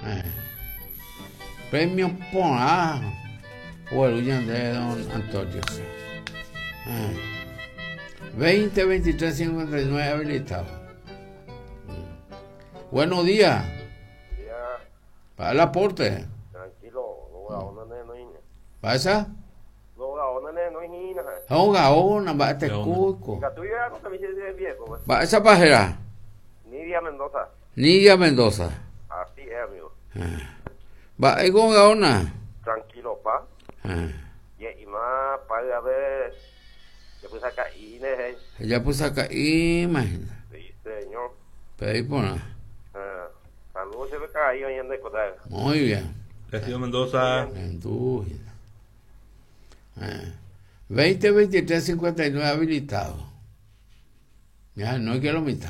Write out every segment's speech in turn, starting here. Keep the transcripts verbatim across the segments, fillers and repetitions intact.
Eh. Premio Pona. Bueno, ya de don Antonio. Eh. veinte veintitrés cincuenta y nueve habilitado. Mm. Buenos días. Ya. Para el aporte. Tranquilo, no gaona ne no ina. ¿Pasa? No gaona ne no ina. No gaona, va a te cuco. Catuya no también se viejo. Va esa pajera. Nidia Mendoza. Nidia Mendoza. Así es, amigo. Va ahí con gaona. Tranquilo, pa. Y y más para ver. Ya puse acá Ine. Ella puso acá, imagina. Sí, señor. Pedí por nada. Eh, saludos, se ve que ahí hoy en día. Muy bien. Gracias, Mendoza. Endújida. Eh. veinte veintitrés cincuenta y nueve habilitado. Ya, no hay que lo mitad.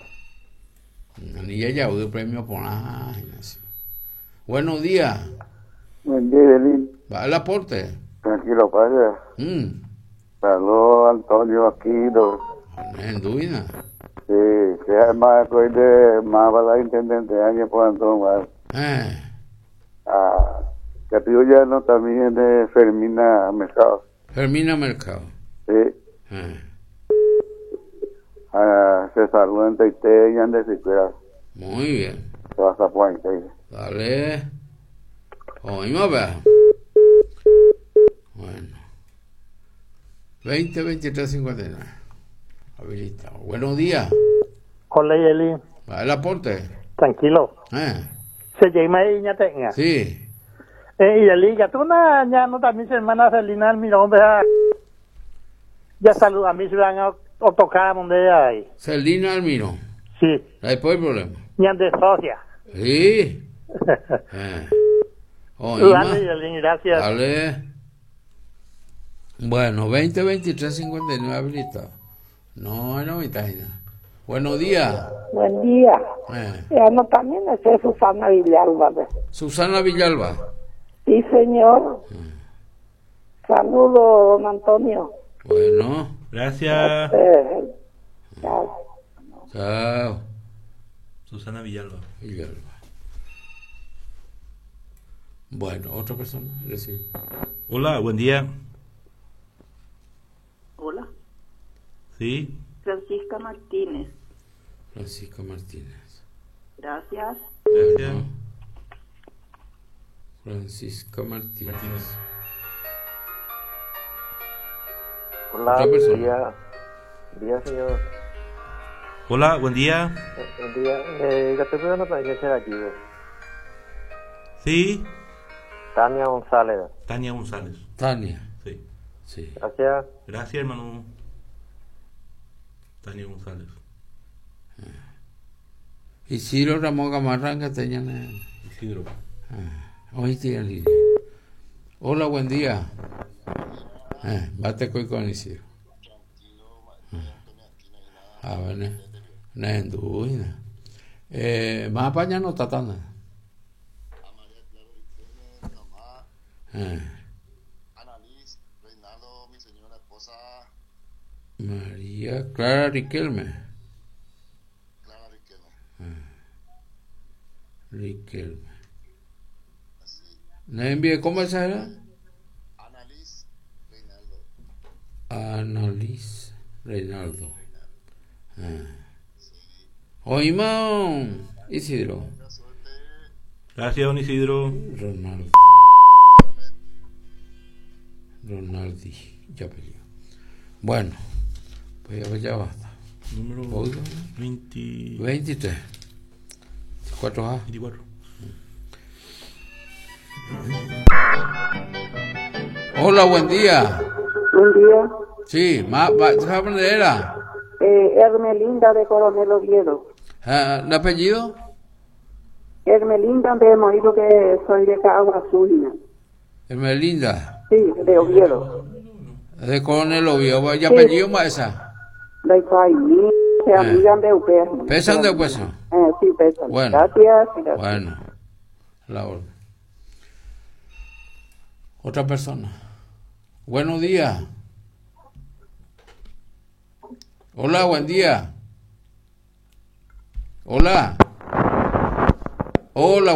Ni ella ya premio por nada. Buenos días. Buen día, Belín. Va al aporte. Tranquilo, padre. Mm. Saludos, Antonio, aquí. Do. Endújida. Sí, que es más de más para la intendente año por Antonio. Eh. Ah, que pido ya no también de Fermina Mercado. Fermina Mercado. Sí. Eh. Ah, se saludan de usted y ande si cuida. Muy bien. Se va a poner. Dale. Oímos, vea. Bueno. veinte veintitrés cincuenta y nueve. Habilitado. Buenos días. Hola, Eli. Va el aporte. Tranquilo. Eh. Se llama ella tenga. Sí. Eh, y Eli, ya tú na, ya no también se hermana Celina Almirón, vea. Ya saluda a mí se van a tocar donde hay. Celina Almiro. Sí. Ahí fue el problema. Ya de socia. Sí. Eh. Dale, Eli, gracias. Dale. Bueno, veinte veintitrés cincuenta y nueve habilitado. No, no me nada. Buenos días. Buen día. Eh. Ya no también es Susana Villalba. ¿Ves? Susana Villalba. Sí, señor. Mm. Saludo, don Antonio. Bueno. Gracias. Eh, chao. Chao. Susana Villalba. Villalba. Bueno, otra persona. Recibe. Hola, buen día. Hola. Sí. Francisca Martínez. Francisca Martínez. Gracias. Gracias. Bueno. Francisca Martínez. Martínez. Hola, buen día. Buen día, señor. Hola, buen día. Eh, buen día. Eh, ¿ya te puedo aparecer aquí? Sí. Tania González. Tania González. Tania. Sí. Sí. Gracias. Gracias, hermano. Tania González. Isidro Ramón Gamarranga tenían. Isidro. Ah, hoy tiene. Hola, buen día. Eh, bate coi con Isidro. Ah, bueno. No es duda. Eh, más para allá no está tan. Eh. María Clara Riquelme. Clara Riquelme. Ah. Riquelme. ¿Le envié cómo esa era? Annalise Reinaldo. Annalise Reinaldo. Ah. Oímos, Isidro. Gracias, don Isidro. Ronaldo. Ronaldi. Ya peleó. Bueno. Pues ya basta. Número Oiga, veinte... veintitrés. cuatro A. veinticuatro. Hola, buen día. Buen día. Sí, ma, ma, ¿sabes dónde era? Eh, Hermelinda de Coronel Oviedo. Ah, ¿el apellido? Hermelinda de Moido, que soy de Cagua Azul. Hermelinda. Sí, de Oviedo. De Coronel Oviedo. ¿Y apellido más esa? De Paimí, se amigan de Upea. ¿Pesan de hueso? Eh, sí, pesan. Bueno. Gracias, gracias. Bueno, la orden. Otra persona. Buenos días. Hola, buen día. Hola. Hola.